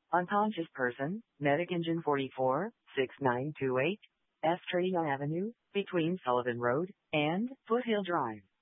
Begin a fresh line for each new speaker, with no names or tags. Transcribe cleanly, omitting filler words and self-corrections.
Unconscious person, Medic Engine 44, 6928, Estrella Avenue, between Sullivan Road and Foothill Drive.